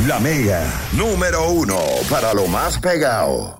La Mega, número 1 para lo más pegado.